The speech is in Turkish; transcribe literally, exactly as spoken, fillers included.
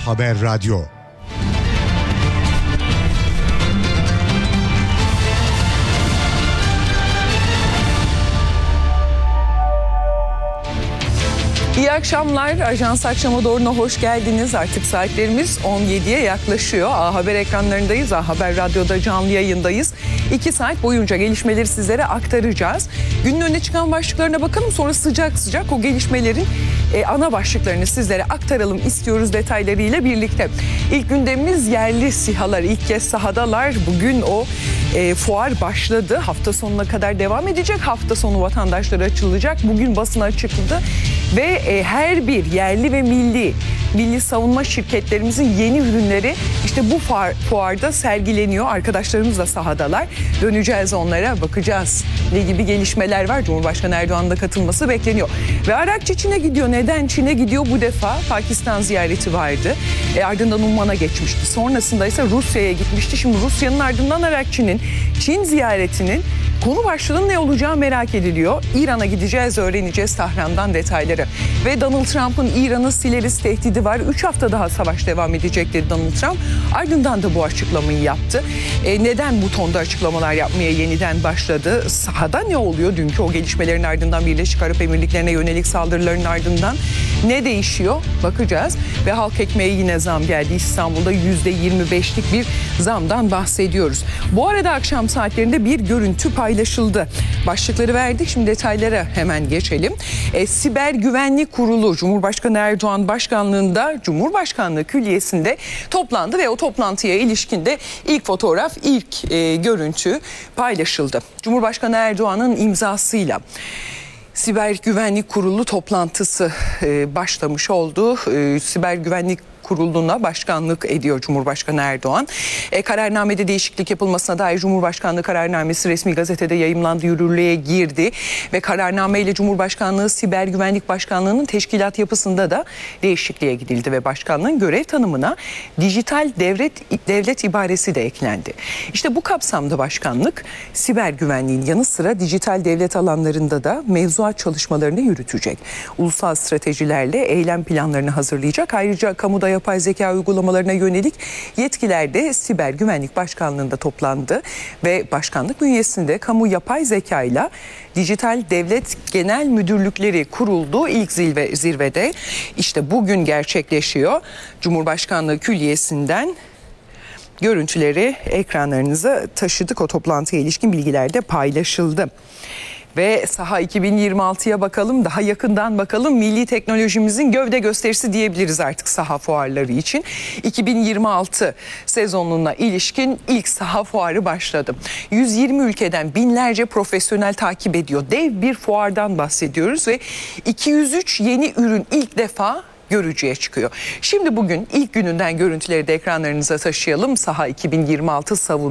A Haber Radyo. İyi akşamlar. Ajans Akşama Doğru'na hoş geldiniz. Artık saatlerimiz on yediye yaklaşıyor. A Haber ekranlarındayız. A Haber Radyo'da canlı yayındayız. İki saat boyunca gelişmeleri sizlere aktaracağız. Günün öne çıkan başlıklarına bakalım. Sonra sıcak sıcak o gelişmelerin e, ana başlıklarını sizlere aktaralım istiyoruz detaylarıyla birlikte. İlk gündemimiz yerli SİHA'lar. İlk kez sahadalar. Bugün o e, fuar başladı. Hafta sonuna kadar devam edecek. Hafta sonu vatandaşlara açılacak. Bugün basına açıkladı. Ve e, her bir yerli ve milli, milli savunma şirketlerimizin yeni ürünleri işte bu fuar, fuarda sergileniyor. Arkadaşlarımız da sahadalar. Döneceğiz onlara, bakacağız. Ne gibi gelişmeler var? Cumhurbaşkanı Erdoğan'ın da katılması bekleniyor. Ve Arakçı Çin'e gidiyor. Neden Çin'e gidiyor bu defa? Pakistan ziyareti vardı. E, ardından Umman'a geçmişti. Sonrasında ise Rusya'ya gitmişti. Şimdi Rusya'nın ardından Arakçı'nın Çin ziyaretinin konu başlığının ne olacağı merak ediliyor. İran'a gideceğiz, öğreneceğiz Tahran'dan detayları. Ve Donald Trump'ın İran'ı sileriz tehdidi var. Üç hafta daha savaş devam edecek dedi Donald Trump. Ardından da bu açıklamayı yaptı. E, neden bu tonda açıklamalar yapmaya yeniden başladı? Sahada ne oluyor? Dünkü o gelişmelerin ardından Birleşik Arap Emirlikleri'ne yönelik saldırıların ardından ne değişiyor? Bakacağız. Ve halk ekmeğe yine zam geldi. İstanbul'da yüzde yirmi beşlik bir zamdan bahsediyoruz. Bu arada akşam saatlerinde bir görüntü paylaşıldı. Başlıkları verdik. Şimdi detaylara hemen geçelim. E, Siber Güvenlik Kurulu Cumhurbaşkanı Erdoğan başkanlığında Cumhurbaşkanlığı Külliyesi'nde toplandı ve o toplantıya ilişkin de ilk fotoğraf, ilk e, görüntü paylaşıldı. Cumhurbaşkanı Erdoğan'ın imzasıyla Siber Güvenlik Kurulu toplantısı e, başlamış oldu. E, Siber Güvenlik Kurulu'na başkanlık ediyor Cumhurbaşkanı Erdoğan. E, kararnamede değişiklik yapılmasına dair Cumhurbaşkanlığı kararnamesi resmi gazetede yayımlandı, yürürlüğe girdi. Ve kararnameyle Cumhurbaşkanlığı Siber Güvenlik Başkanlığı'nın teşkilat yapısında da değişikliğe gidildi ve başkanlığın görev tanımına dijital devlet devlet ibaresi de eklendi. İşte bu kapsamda başkanlık siber güvenliğin yanı sıra dijital devlet alanlarında da mevzuat çalışmalarını yürütecek. Ulusal stratejilerle eylem planlarını hazırlayacak. Ayrıca kamuda yapay zeka uygulamalarına yönelik yetkiler de Siber Güvenlik Başkanlığı'nda toplandı ve başkanlık bünyesinde kamu yapay zeka ile dijital devlet genel müdürlükleri kuruldu ilk zirve, zirvede. İşte bugün gerçekleşiyor. Cumhurbaşkanlığı Külliyesi'nden görüntüleri ekranlarınıza taşıdık. O toplantıya ilişkin bilgiler de paylaşıldı. Ve saha iki bin yirmi altıya bakalım, daha yakından bakalım. Milli teknolojimizin gövde gösterisi diyebiliriz artık saha fuarları için. iki bin yirmi altı sezonuna ilişkin ilk saha fuarı başladı. yüz yirmi ülkeden binlerce profesyonel takip ediyor. Dev bir fuardan bahsediyoruz ve iki yüz üç yeni ürün ilk defa görücüye çıkıyor. Şimdi bugün ilk gününden görüntüleri de ekranlarınıza taşıyalım. Saha iki bin yirmi altı savun